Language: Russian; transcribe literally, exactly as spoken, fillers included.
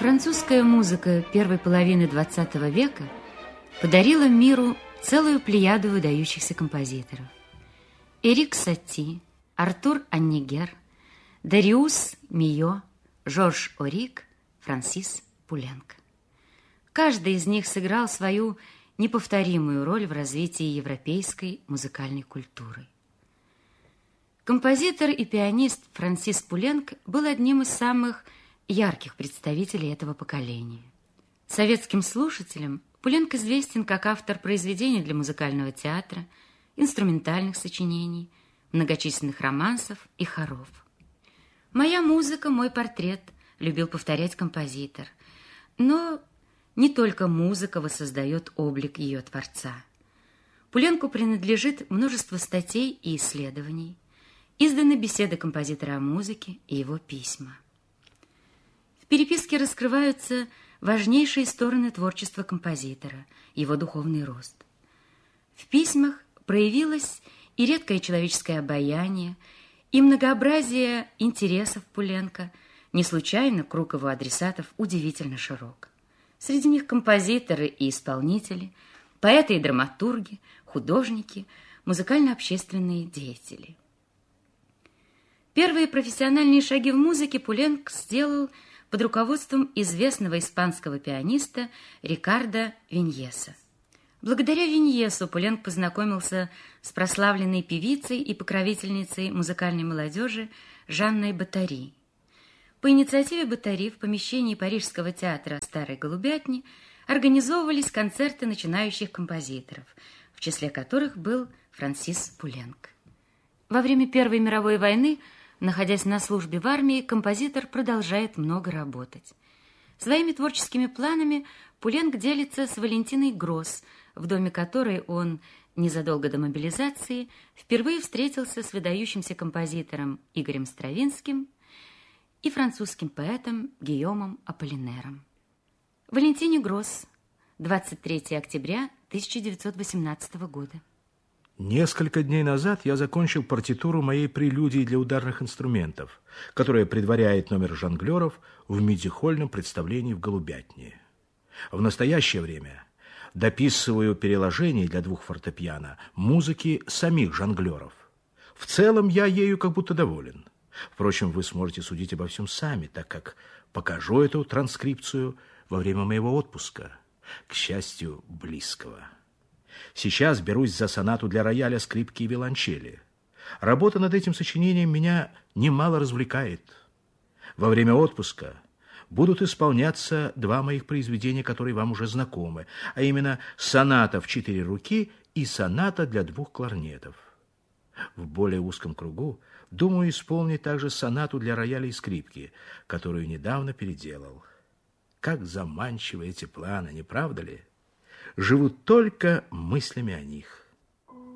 Французская музыка первой половины двадцатого века подарила миру целую плеяду выдающихся композиторов. Эрик Сати, Артур Аннигер, Дариус Мийо, Жорж Орик, Франсис Пуленк. Каждый из них сыграл свою неповторимую роль в развитии европейской музыкальной культуры. Композитор и пианист Франсис Пуленк был одним из самых ярких представителей этого поколения. Советским слушателям Пуленк известен как автор произведений для музыкального театра, инструментальных сочинений, многочисленных романсов и хоров. «Моя музыка, мой портрет», любил повторять композитор. Но не только музыка воссоздает облик ее творца. Пуленку принадлежит множество статей и исследований, изданы беседы композитора о музыке и его письма. В переписке раскрываются важнейшие стороны творчества композитора, его духовный рост. В письмах проявилось и редкое человеческое обаяние, и многообразие интересов Пуленка. Не случайно круг его адресатов удивительно широк. Среди них композиторы и исполнители, поэты и драматурги, художники, музыкально-общественные деятели. Первые профессиональные шаги в музыке Пуленк сделал под руководством известного испанского пианиста Рикардо Виньеса. Благодаря Виньесу Пуленк познакомился с прославленной певицей и покровительницей музыкальной молодежи Жанной Батари. По инициативе Батари в помещении Парижского театра «Старой голубятни» организовывались концерты начинающих композиторов, в числе которых был Франсис Пуленк. Во время Первой мировой войны, находясь на службе в армии, композитор продолжает много работать. Своими творческими планами Пуленк делится с Валентиной Гросс, в доме которой он незадолго до мобилизации впервые встретился с выдающимся композитором Игорем Стравинским и французским поэтом Гийомом Аполлинером. Валентине Гросс, двадцать третьего октября тысяча девятьсот восемнадцатого года. Несколько дней назад я закончил партитуру моей прелюдии для ударных инструментов, которая предваряет номер жонглеров в мюзик-хольном представлении в Голубятне. В настоящее время дописываю переложение для двух фортепиано музыки самих жонглеров. В целом я ею как будто доволен. Впрочем, вы сможете судить обо всем сами, так как покажу эту транскрипцию во время моего отпуска, к счастью, близкого. Сейчас берусь за сонату для рояля, скрипки и виолончели. Работа над этим сочинением меня немало развлекает. Во время отпуска будут исполняться два моих произведения, которые вам уже знакомы, а именно соната в четыре руки и соната для двух кларнетов. В более узком кругу думаю исполнить также сонату для рояля и скрипки, которую недавно переделал. Как заманчивы эти планы, не правда ли? Живу только мыслями о них.